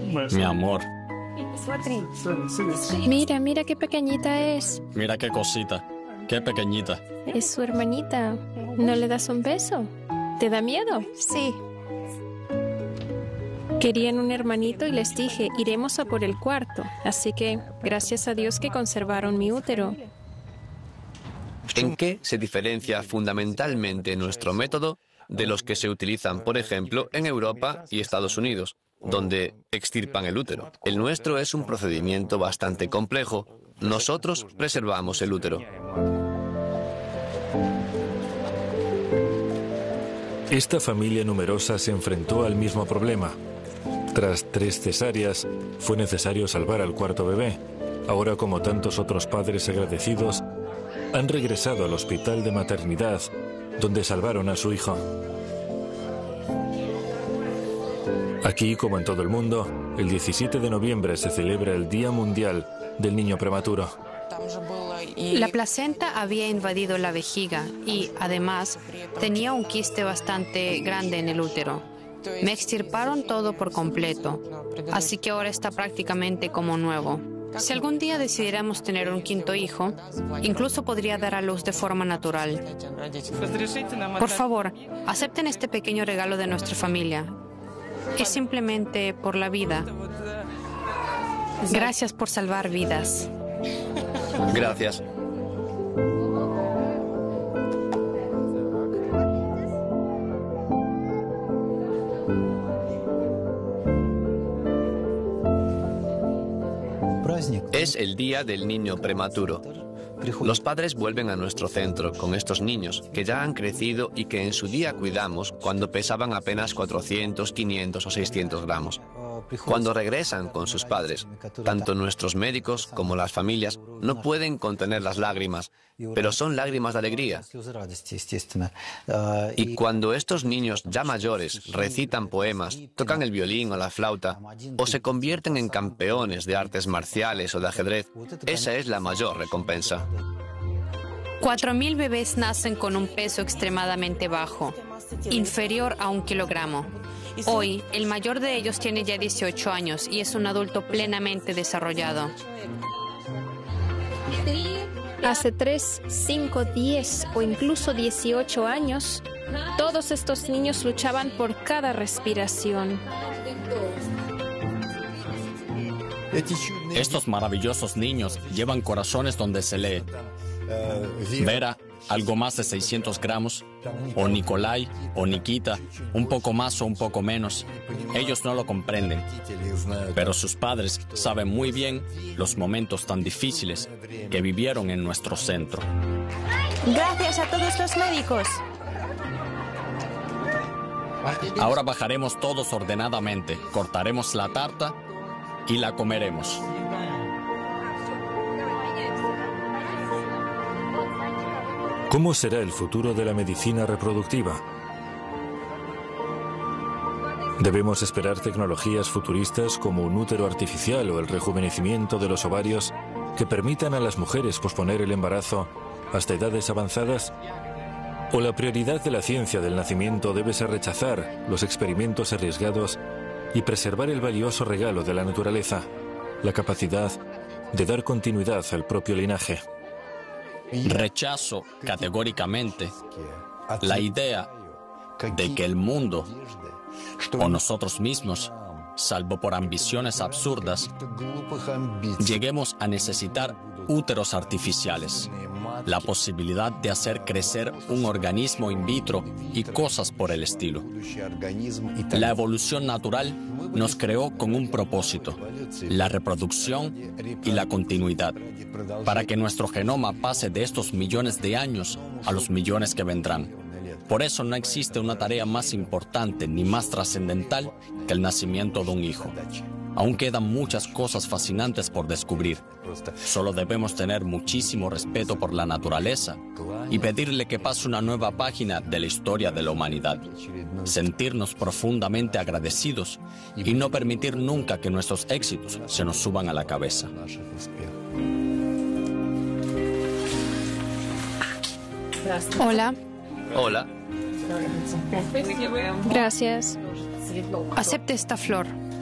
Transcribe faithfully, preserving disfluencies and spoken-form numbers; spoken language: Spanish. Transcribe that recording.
Mi amor. Mira, mira qué pequeñita es. Mira qué cosita. Qué pequeñita. Es su hermanita. ¿No le das un beso? ¿Te da miedo? Sí. Querían un hermanito y les dije, iremos a por el cuarto. Así que, gracias a Dios que conservaron mi útero. ¿En qué se diferencia fundamentalmente nuestro método de los que se utilizan, por ejemplo, en Europa y Estados Unidos, donde extirpan el útero? El nuestro es un procedimiento bastante complejo. Nosotros preservamos el útero. Esta familia numerosa se enfrentó al mismo problema. Tras tres cesáreas, fue necesario salvar al cuarto bebé. Ahora, como tantos otros padres agradecidos, han regresado al hospital de maternidad, donde salvaron a su hijo. Aquí, como en todo el mundo, el diecisiete de noviembre se celebra el Día Mundial del Niño Prematuro. La placenta había invadido la vejiga y, además, tenía un quiste bastante grande en el útero. Me extirparon todo por completo, así que ahora está prácticamente como nuevo. Si algún día decidiéramos tener un quinto hijo, incluso podría dar a luz de forma natural. Por favor, acepten este pequeño regalo de nuestra familia. Es simplemente por la vida. Gracias por salvar vidas. Gracias. Es el Día del Niño Prematuro. Los padres vuelven a nuestro centro con estos niños que ya han crecido y que en su día cuidamos cuando pesaban apenas cuatrocientos, quinientos o seiscientos gramos. Cuando regresan con sus padres, tanto nuestros médicos como las familias no pueden contener las lágrimas, pero son lágrimas de alegría. Y cuando estos niños ya mayores recitan poemas, tocan el violín o la flauta, o se convierten en campeones de artes marciales o de ajedrez, esa es la mayor recompensa. Cuatro mil bebés nacen con un peso extremadamente bajo, inferior a un kilogramo. Hoy, el mayor de ellos tiene ya dieciocho años y es un adulto plenamente desarrollado. Hace tres, cinco, diez o incluso dieciocho años, todos estos niños luchaban por cada respiración. Estos maravillosos niños llevan corazones donde se lee Vera, algo más de seiscientos gramos, o Nikolai, o Nikita, un poco más o un poco menos. Ellos no lo comprenden, pero sus padres saben muy bien los momentos tan difíciles que vivieron en nuestro centro. Gracias a todos los médicos. Ahora bajaremos todos ordenadamente, cortaremos la tarta y la comeremos. ¿Cómo será el futuro de la medicina reproductiva? ¿Debemos esperar tecnologías futuristas como un útero artificial o el rejuvenecimiento de los ovarios que permitan a las mujeres posponer el embarazo hasta edades avanzadas? ¿O la prioridad de la ciencia del nacimiento debe ser rechazar los experimentos arriesgados y preservar el valioso regalo de la naturaleza, la capacidad de dar continuidad al propio linaje? Rechazo categóricamente la idea de que el mundo o nosotros mismos, salvo por ambiciones absurdas, lleguemos a necesitar úteros artificiales, la posibilidad de hacer crecer un organismo in vitro y cosas por el estilo. La evolución natural nos creó con un propósito, la reproducción y la continuidad, para que nuestro genoma pase de estos millones de años a los millones que vendrán. Por eso no existe una tarea más importante ni más trascendental que el nacimiento de un hijo. Aún quedan muchas cosas fascinantes por descubrir. Solo debemos tener muchísimo respeto por la naturaleza y pedirle que pase una nueva página de la historia de la humanidad. Sentirnos profundamente agradecidos y no permitir nunca que nuestros éxitos se nos suban a la cabeza. Hola. Hola. Gracias. Acepte esta flor.